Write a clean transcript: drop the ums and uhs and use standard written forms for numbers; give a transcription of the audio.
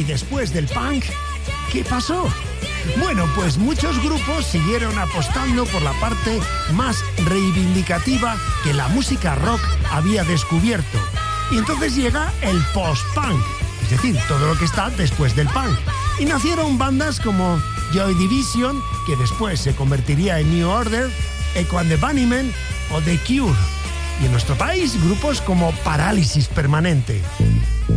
¿Y después del punk, qué pasó? Bueno, pues muchos grupos siguieron apostando por la parte más reivindicativa que la música rock había descubierto. Y entonces llega el post-punk, es decir, todo lo que está después del punk. Y nacieron bandas como Joy Division, que después se convertiría en New Order, Echo and the Bunnymen o The Cure. Y en nuestro país, grupos como Parálisis Permanente.